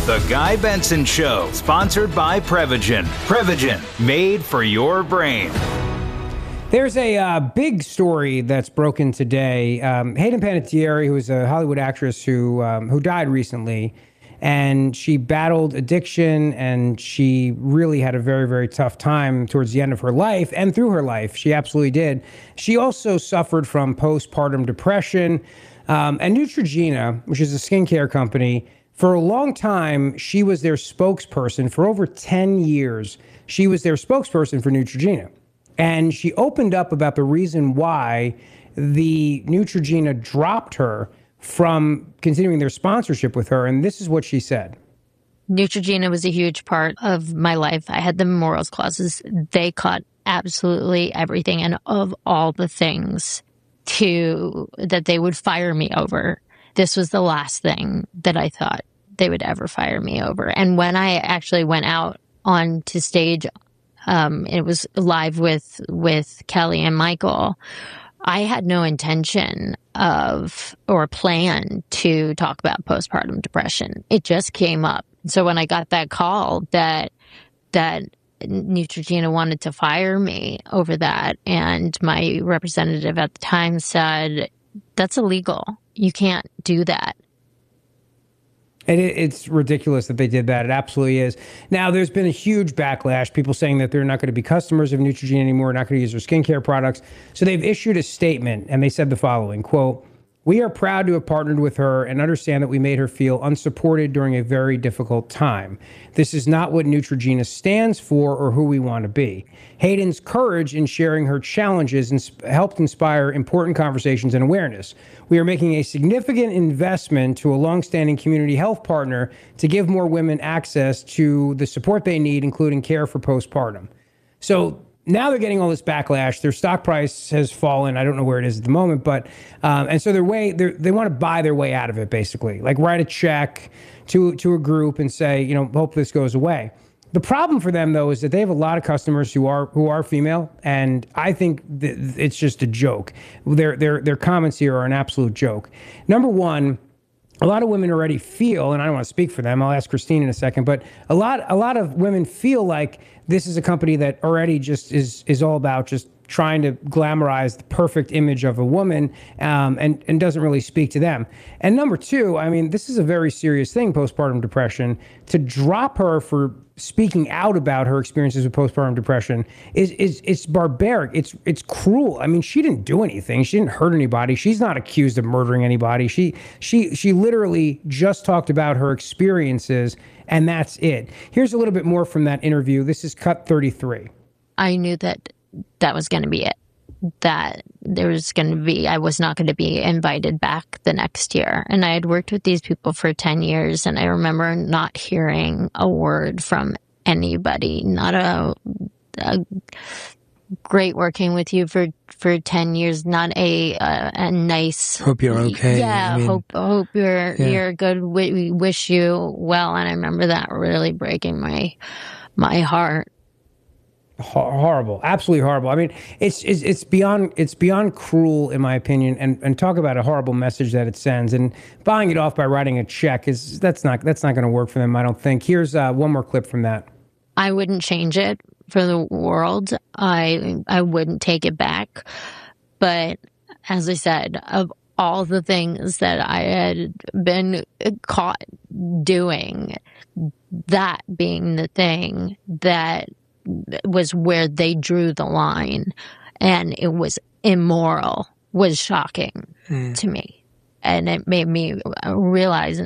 The Guy Benson Show, sponsored by Prevagen. Prevagen, made for your brain. There's a big story that's broken today. Hayden Panettiere, who is a Hollywood actress who died recently, and she battled addiction, and she really had a very, very tough time towards the end of her life and through her life. She absolutely did. She also suffered from postpartum depression. And Neutrogena, which is a skincare company, for a long time, she was their spokesperson. For over 10 years, she was their spokesperson for Neutrogena. And she opened up about the reason why the Neutrogena dropped her from continuing their sponsorship with her. And this is what she said. Neutrogena was a huge part of my life. I had the memorials clauses. They cut absolutely everything. And of all the things that they would fire me over, this was the last thing that I thought they would ever fire me over. And when I actually went out onto stage, it was live with Kelly and Michael, I had no intention of or plan to talk about postpartum depression. It just came up. So when I got that call that Neutrogena wanted to fire me over that, and my representative at the time said, that's illegal. You can't do that. And it's ridiculous that they did that. It absolutely is. Now, there's been a huge backlash, people saying that they're not going to be customers of Neutrogena anymore, not going to use their skincare products. So they've issued a statement, and they said the following, quote, "We are proud to have partnered with her and understand that we made her feel unsupported during a very difficult time. This is not what Neutrogena stands for or who we want to be. Hayden's courage in sharing her challenges helped inspire important conversations and awareness. We are making a significant investment to a longstanding community health partner to give more women access to the support they need, including care for postpartum." So now they're getting all this backlash. Their stock price has fallen. I don't know where it is at the moment, but and so they want to buy their way out of it, basically. Like write a check to a group and say, hope this goes away. The problem for them, though, is that they have a lot of customers who are female, and I think it's just a joke. Their comments here are an absolute joke. Number one, a lot of women already feel, and I don't want to speak for them, I'll ask Christine in a second, but a lot of women feel like this is a company that already just is all about just trying to glamorize the perfect image of a woman, and doesn't really speak to them. And number two, I mean, this is a very serious thing, postpartum depression. To drop her for speaking out about her experiences with postpartum depression is barbaric. It's cruel. I mean, she didn't do anything. She didn't hurt anybody. She's not accused of murdering anybody. She literally just talked about her experiences, and that's it. Here's a little bit more from that interview. This is cut 33. I knew that was going to be it. That I was not going to be invited back the next year. And I had worked with these people for 10 years, and I remember not hearing a word from anybody. Not a great working with you for 10 years. Not a nice. Hope you're okay. Yeah. Hope you're good. We wish you well. And I remember that really breaking my heart. Horrible, absolutely horrible. I mean, it's beyond cruel, in my opinion, and talk about a horrible message that it sends. And buying it off by writing a check that's not going to work for them, I don't think. Here's one more clip from that. I wouldn't change it for the world. I wouldn't take it back. But as I said, of all the things that I had been caught doing, that being the thing that was where they drew the line, and it was immoral, was shocking to me. And it made me realize